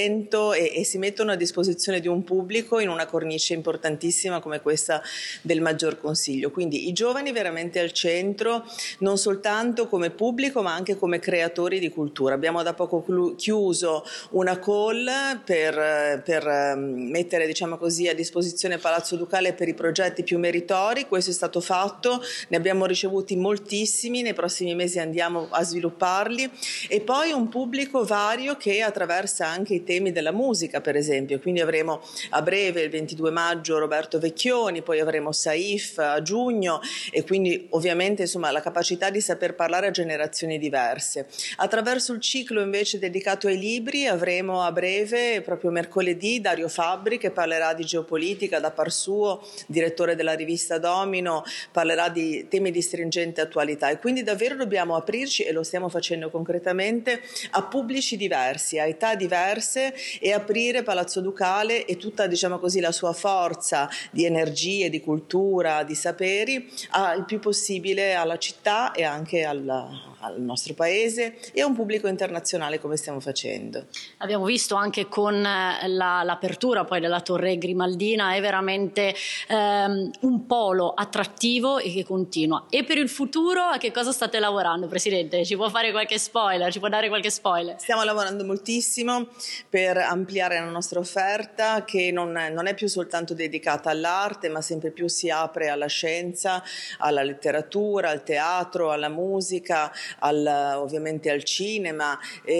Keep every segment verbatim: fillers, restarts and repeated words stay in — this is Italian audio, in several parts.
talento e, e si mettono a disposizione di un pubblico in una cornice importantissima come questa del Maggior Consiglio. Quindi i giovani veramente al centro, non soltanto come pubblico ma anche come creatori di cultura. Abbiamo da poco chiuso una call per, per mettere, diciamo così, a disposizione Palazzo Ducale per i progetti più meritori. Questo è stato fatto, ne abbiamo ricevuti moltissimi, nei prossimi mesi andiamo a svilupparli, e poi un pubblico vario che attraversa anche i temi della musica, per esempio. Quindi avremo a breve, il ventidue maggio, Roberto Vecchioni, poi avremo Saif a giugno, e quindi ovviamente insomma la capacità di saper parlare a generazioni diverse. Attraverso il ciclo invece dedicato ai libri avremo a breve, proprio mercoledì, Dario Fabbri che parlerà di geopolitica da par suo, direttore della rivista Domino, parlerà di temi di stringente attualità, e quindi davvero dobbiamo aprirci, e lo stiamo facendo concretamente, a pubblici diversi, a età diverse, e aprire Palazzo Ducale e tutta, diciamo così, la sua forza di energie, di cultura, di saperi, a, il più possibile alla città e anche alla, al nostro paese e a un pubblico internazionale, come stiamo facendo. Abbiamo visto anche con la, l'apertura poi della Torre Grimaldina, è veramente ehm, un polo attrattivo e che continua. E per il futuro a che cosa state lavorando, Presidente? Ci può fare qualche spoiler? Ci può dare qualche spoiler? Stiamo lavorando moltissimo per ampliare la nostra offerta, che non è, non è più soltanto dedicata all'arte, ma sempre più si apre alla scienza, alla letteratura, al teatro, alla musica, al, ovviamente al cinema.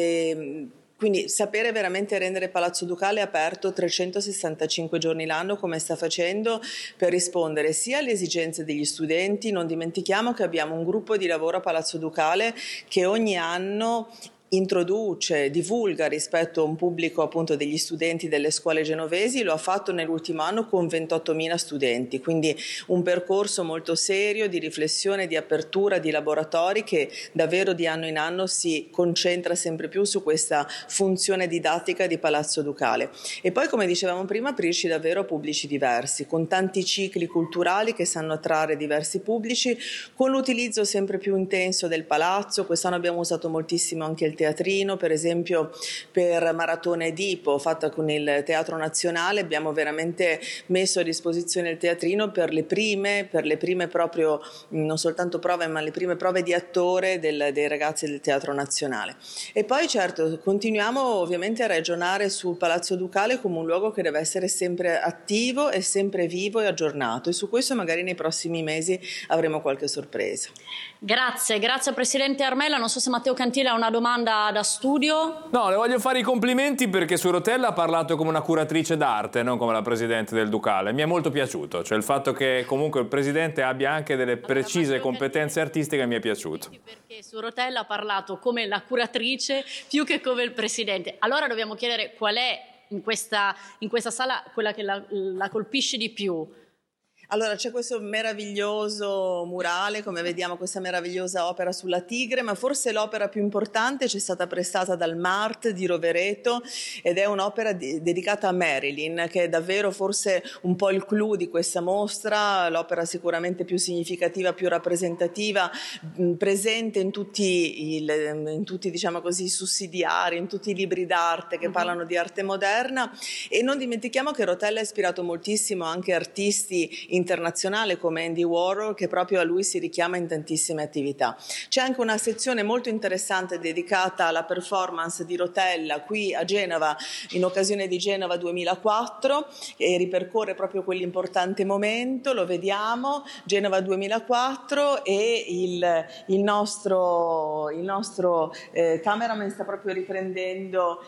E, quindi sapere veramente rendere Palazzo Ducale aperto trecentosessantacinque giorni l'anno, come sta facendo, per rispondere sia alle esigenze degli studenti. Non dimentichiamo che abbiamo un gruppo di lavoro a Palazzo Ducale che ogni anno introduce, divulga rispetto a un pubblico appunto degli studenti delle scuole genovesi. Lo ha fatto nell'ultimo anno con ventottomila studenti, quindi un percorso molto serio di riflessione, di apertura, di laboratori, che davvero di anno in anno si concentra sempre più su questa funzione didattica di Palazzo Ducale. E poi, come dicevamo prima, aprirci davvero a pubblici diversi, con tanti cicli culturali che sanno attrarre diversi pubblici, con l'utilizzo sempre più intenso del palazzo. Quest'anno abbiamo usato moltissimo anche il teatrino, per esempio per Maratona Edipo fatta con il Teatro Nazionale abbiamo veramente messo a disposizione il teatrino per le prime, per le prime proprio, non soltanto prove, ma le prime prove di attore del, dei ragazzi del Teatro Nazionale. E poi certo continuiamo ovviamente a ragionare sul Palazzo Ducale come un luogo che deve essere sempre attivo e sempre vivo e aggiornato, e su questo magari nei prossimi mesi avremo qualche sorpresa. Grazie, grazie Presidente Armella. Non so se Matteo Cantile ha una domanda da studio. No, le voglio fare i complimenti perché su Rotella ha parlato come una curatrice d'arte, non come la Presidente del Ducale. Mi è molto piaciuto, cioè il fatto che comunque il Presidente abbia anche delle precise allora, competenze artistiche mi è piaciuto. Perché su Rotella ha parlato come la curatrice più che come il Presidente. Allora dobbiamo chiedere qual è in questa, in questa sala quella che la, la colpisce di più. Allora c'è questo meraviglioso murale, come vediamo, questa meravigliosa opera sulla tigre, ma forse l'opera più importante ci è stata prestata dal Mart di Rovereto, ed è un'opera de- dedicata a Marilyn, che è davvero forse un po' il clou di questa mostra, l'opera sicuramente più significativa, più rappresentativa, mh, presente in tutti, il, in tutti diciamo così, i sussidiari, in tutti i libri d'arte che uh-huh. parlano di arte moderna. E non dimentichiamo che Rotella ha ispirato moltissimo anche artisti internazionale come Andy Warhol, che proprio a lui si richiama in tantissime attività. C'è anche una sezione molto interessante dedicata alla performance di Rotella qui a Genova in occasione di Genova duemilaquattro, e ripercorre proprio quell'importante momento. Lo vediamo, Genova duemilaquattro, e il, il nostro, il nostro eh, cameraman sta proprio riprendendo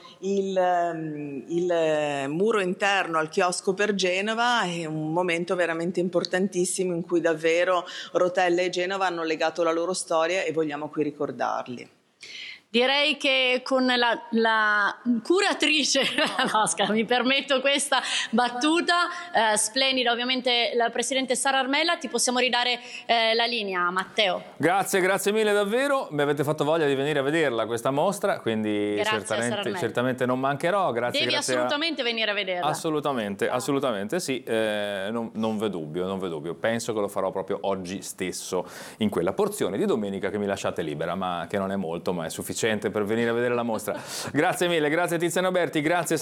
il, il muro interno al chiosco per Genova. È un momento veramente importantissimo in cui davvero Rotella e Genova hanno legato la loro storia e vogliamo qui ricordarli. Direi che con la, la curatrice, no, scusa, mi permetto questa battuta, eh, splendida ovviamente la Presidente Sara Armella, ti possiamo ridare eh, la linea, Matteo. Grazie, grazie mille davvero, mi avete fatto voglia di venire a vederla questa mostra, quindi certamente, certamente non mancherò. Grazie, Devi grazie assolutamente a... venire a vederla. Assolutamente, assolutamente sì, eh, non, non v'è dubbio, non v'è dubbio, penso che lo farò proprio oggi stesso in quella porzione di domenica che mi lasciate libera, ma che non è molto, ma è sufficiente per venire a vedere la mostra. Grazie mille, grazie Tiziano Berti, grazie